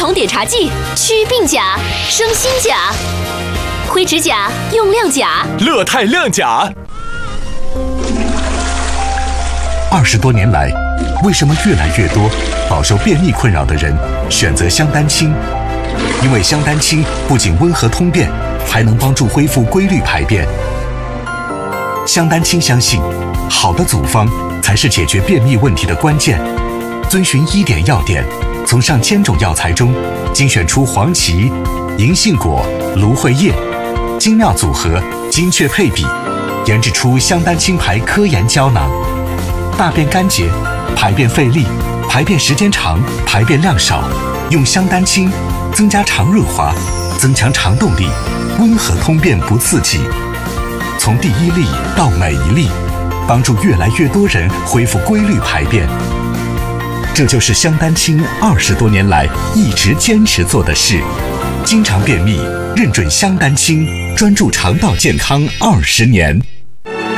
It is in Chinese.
酮点茶剂，祛病甲、生新甲，灰指甲用亮甲， 乐泰亮甲。 20多年来，为什么越来越多饱受便秘困扰的人选择香丹清？因为香丹清不仅温和通便，还能帮助恢复规律排便。香丹清相信，好的组方才是解决便秘问题的关键。遵循1点要点，从上千种药材中精选出黄芪、银杏果、芦荟叶，精妙组合，精确配比，研制出香丹清牌科研胶囊。大便干结、排便费力、排便时间长、排便量少，用香丹清增加肠润滑，增强肠动力，温和通便不刺激。从第1粒到每一粒，帮助越来越多人恢复规律排便。这就是香丹清20多年来一直坚持做的事。经常便秘，认准香丹清，专注肠道健康20年。